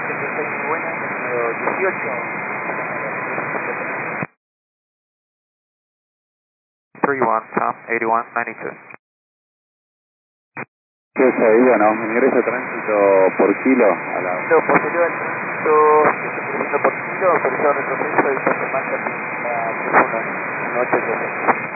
86 muy buena, número 18. 31, Tom, 8192. ¿Qué es ahí? Bueno, ingreso de tránsito por kilo a la... Posterior al tránsito, 7 por kilo, autorizado retroceso y paso en marcha la 31, 18.